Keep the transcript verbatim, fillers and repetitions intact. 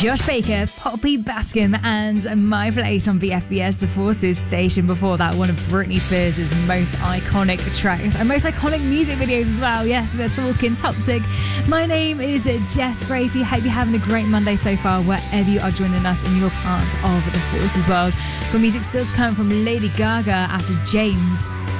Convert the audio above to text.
Josh Baker, Poppy Baskin, and My Place on V F B S, the Forces station. Before that, one of Britney Spears' most iconic tracks and most iconic music videos as well. Yes, we're talking Toxic. My name is Jess Bracey. Hope you're having a great Monday so far, wherever you are joining us in your parts of the Forces world. Good music still to come from Lady Gaga after James